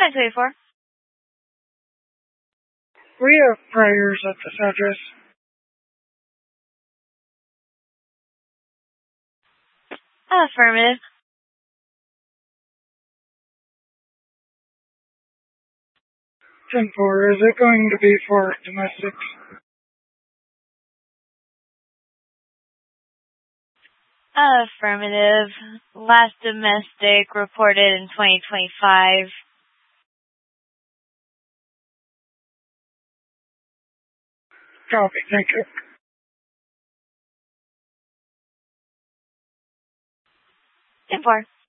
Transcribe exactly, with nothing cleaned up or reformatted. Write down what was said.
nine two eight four. We have priors at this address. Affirmative. ten four, is it going to be for domestics? Affirmative. Last domestic reported in twenty twenty-five. Copy, thank you. ten four.